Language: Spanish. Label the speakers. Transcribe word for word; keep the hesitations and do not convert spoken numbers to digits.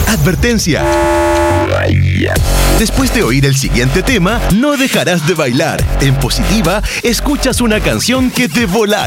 Speaker 1: Advertencia. Después de oír el siguiente tema, no dejarás de bailar. En Positiva, escuchas una canción que te volará